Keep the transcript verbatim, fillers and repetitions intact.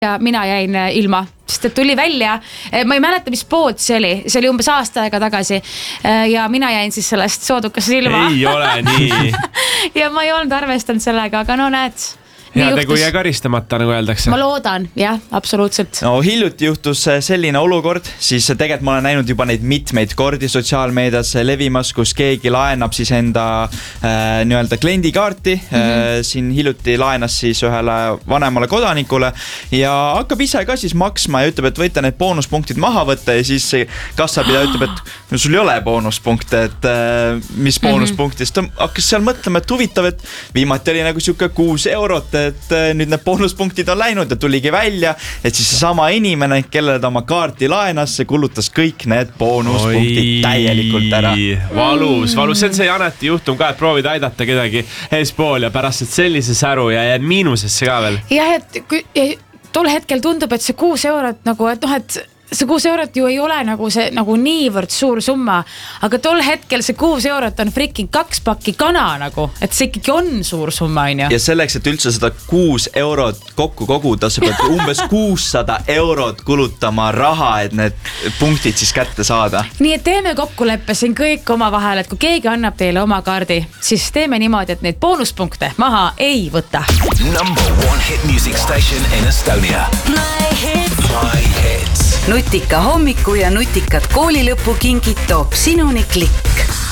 ja mina jäin ilma, sest et tuli välja, ma ei mäleta, mis pood see oli, see oli umbes aasta aega tagasi ja mina jäin siis sellest soodukast ilma. Ei ole nii. Ja ma ei olnud arvestanud sellega, aga no näed. Hea tegu jäi karistamata, nagu öeldakse. Ma loodan, jah, absoluutselt. No hiljuti juhtus selline olukord, siis tegelikult ma olen näinud juba neid mitmeid kordi sotsiaalmeedias levimas, kus keegi laenab siis enda äh, nii-öelda kliendikaarti. Mm-hmm. Äh, siin hiljuti laenas siis ühele vanemale kodanikule ja hakkab ise ka siis maksma ja ütleb, et võite need boonuspunktid maha võtta ja siis kassapidaja ütleb, et no sul ei ole boonuspunkte, et äh, mis boonuspunktist. Ta hakkas seal mõtlema, et huvitav, et viimati oli nagu siuke kuus eurot, et nüüd need boonuspunktid on läinud ja tuligi välja, et siis sama inimene, kellele ta oma kaarti laenas, see kulutas kõik need boonuspunktid Oi, täielikult ära. Valus, valus. See on see Janeti juhtum ka, et proovid aidata kedagi eespool ja pärast et sellise säru ja jääd miinusesse ka veel. Jah, et kui, tol hetkel tundub, et see kuus eurot nagu, et noh, et see kuus eurot ju ei ole nagu see nagu niivõrd suur summa, aga tol hetkel see kuus eurot on freaking kaks pakki kana nagu, et see ikkagi on suur summa, on ju. Ja selleks, et üldse seda kuus eurot kokku koguda, sa pead umbes kuussada eurot kulutama raha, et need punktid siis kätte saada. Nii et teeme kokkuleppe siin kõik oma vahel, et kui keegi annab teile oma kaardi, siis teeme niimoodi, et neid boonuspunkte maha ei võta. Number one hit music station in Estonia. My hits. My hits. Nutika hommiku ja nutikat koolilõpu kingid toob sinuni Klikk.